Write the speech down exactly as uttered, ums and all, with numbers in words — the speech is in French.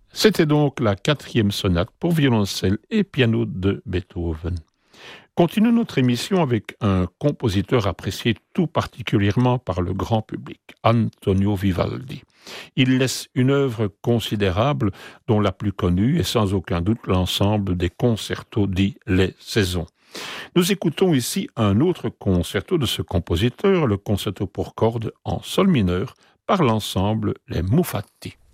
C'était donc la quatrième sonate pour violoncelle et piano de Beethoven. Continuons notre émission avec un compositeur apprécié tout particulièrement par le grand public, Antonio Vivaldi. Il laisse une œuvre considérable dont la plus connue est sans aucun doute l'ensemble des concertos dits Les Saisons. Nous écoutons ici un autre concerto de ce compositeur, le concerto pour cordes en sol mineur par l'ensemble Les Mufati.